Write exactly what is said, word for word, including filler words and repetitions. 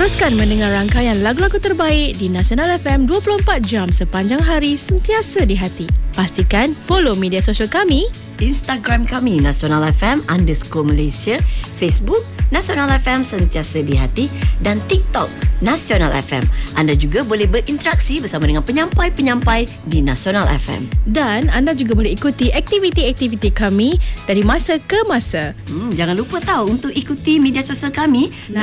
Teruskan mendengar rangkaian lagu-lagu terbaik di Nasional F M dua puluh empat jam sepanjang hari, sentiasa di hati. Pastikan follow media sosial kami, Instagram kami Nasional F M underscore Malaysia, Facebook Nasional F M sentiasa di hati dan TikTok Nasional F M. Anda juga boleh berinteraksi bersama dengan penyampai-penyampai di Nasional F M. Dan anda juga boleh ikuti aktiviti-aktiviti kami dari masa ke masa. Hmm, jangan lupa tahu untuk ikuti media sosial kami